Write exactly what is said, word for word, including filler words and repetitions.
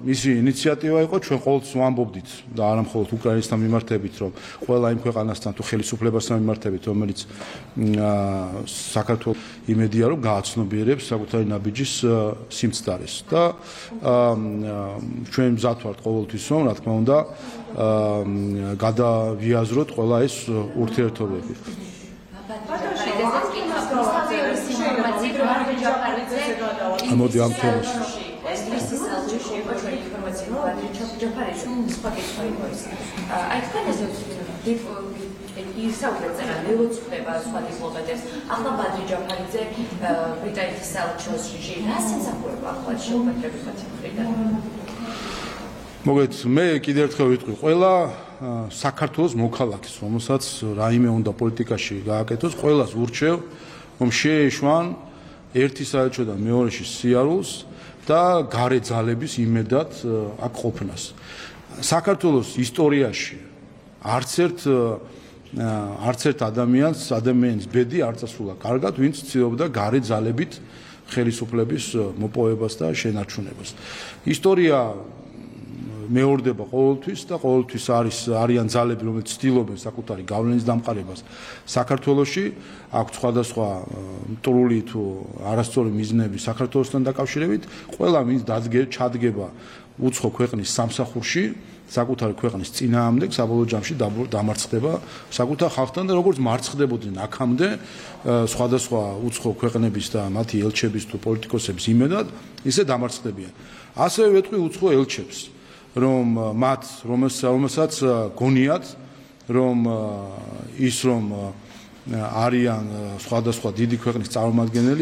მისი ინიციატივა იყო, ჩვენ ყოველთვის ვამბობდით და არა მხოლოდ უკრაინასთან მიმართებით, რომ ყველა იმ ქვეყანასთან თუ ხელისუფლებასთან მიმართებით, რომელიც საქართველოს იმედია, რომ გააცნობიერებს საკუთარი ნაბიჯის სიმცდარეს და ჩვენ მზად ვართ ყოველთვის, რომ რა თქმა უნდა გადავიაზროთ ყველა ეს ურთიერთობები. მოდი ამ თემას ისაუბრეთ ზენა ველოცდება სხვა დიპლომატებს. ახლა ბადრი ჯაფარიძე ბრიტანეთის საელჩოში რას ემსახურება ახლა შეუპატრების მხრიდან? მოგეთ, მე კიდევ ერთხელ ვიტყვი, ყველა საქართველოს მოქალაქეს, რომელსაც რაიმე უნდა პოლიტიკაში გააკეთოს, ყველას ურჩევ, რომ შეეშვან ერთი საელჩო და მეორეში სიარულს და გარე ძალების იმედად აქ ყოფნას. საქართველოს ისტორიაში არც ერთ არც ერთ ადამიანს ადამიანის ბედი არ წასულა კარგად, ვინც ცდილობდა გარე ძალებით ხელისუფლების მოპოვებას და შენარჩუნებას. ისტორია მეორდება ყოველთვის და ყოველთვის არის არიან ძალები, რომელიც ცდილობენ საკუთარი გავლენის დამყარებას საქართველოში, აქვს სხვადასხვა მტრული თუ არასწორი მიზნები საქართველოსთან დაკავშირებით, ყველა ვინც ჩადგება უცხო ქვეყნის სამსახურში, საკუთარი ქვეყნის წინააღმდეგ, საბოლოო ჯამში დამარცხდება საკუთარ ხალხთან და როგორც მარცხდებოდნენ აქამდე სხვადასხვა უცხო ქვეყნების და მათი ელჩების თუ პოლიტიკოსების იმედად, ისე დამარცხდებიან. ასევე ვეტყვი უცხო ელჩებს, რომ მათ რომელსაც გონიათ, რომ ის რომ არიან სხვადასხვა დიდი ქვეყნის წარმომადგენელი